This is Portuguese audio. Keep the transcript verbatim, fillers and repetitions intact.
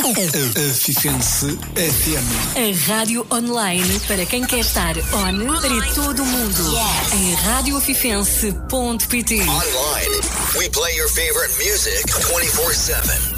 Fifense F M. A rádio online para quem quer estar on para todo o mundo. Yes. Em rádio afifense ponto pt. Online, we play your favorite music twenty-four seven.